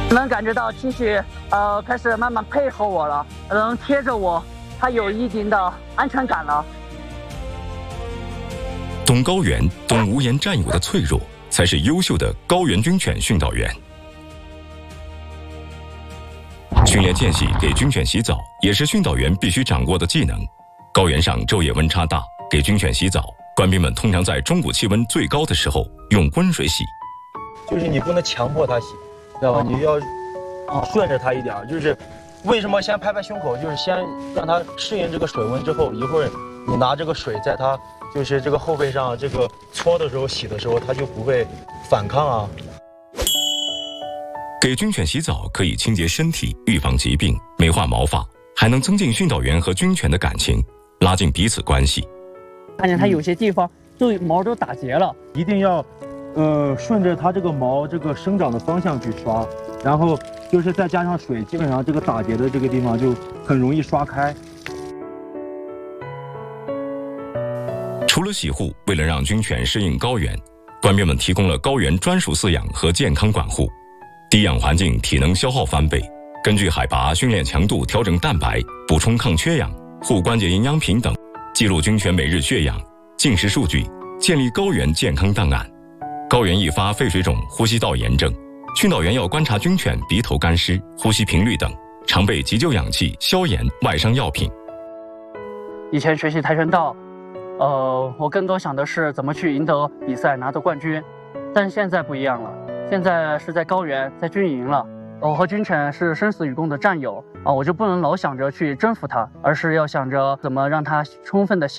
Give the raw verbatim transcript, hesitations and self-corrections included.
能感觉到七喜呃开始慢慢配合我了，能贴着我，他有一定的安全感了。 懂高原，懂无言战友的脆弱，才是优秀的高原军犬训导员。训练间隙给军犬洗澡，也是训导员必须掌握的技能。高原上昼夜温差大，给军犬洗澡，官兵们通常在中午气温最高的时候用温水洗。 就是你不能强迫它洗，知道吧？你要顺着它一点。就是为什么先拍拍胸口，就是先让它适应这个水温之后，一会儿你拿这个水在它就是这个后背上这个搓的时候、洗的时候，它就不会反抗啊。 给军犬洗澡可以清洁身体、预防疾病、美化毛发，还能增进训导员和军犬的感情，拉近彼此关系。 看见它有些地方都毛都打结了， 一定要，呃，顺着它这个毛这个生长的方向去刷，然后就是再加上水，基本上这个打结的这个地方就很容易刷开。 除了洗护，为了让军犬适应高原，官兵们提供了高原专属饲养和健康管护。低氧环境体能消耗翻倍，根据海拔训练强度调整蛋白，补充抗缺氧、护关节营养品等，记录军犬每日血氧、进食数据，建立高原健康档案。高原易发肺水肿、呼吸道炎症，训导员要观察军犬鼻头干湿、呼吸频率等，常备急救氧气、消炎、外伤药品。 以前学习跆拳道，呃，我更多想的是怎么去赢得比赛、拿得冠军，但是现在不一样了。现在是在高原，在军营了。我和军犬是生死与共的战友啊，我就不能老想着去征服它，而是要想着怎么让它充分的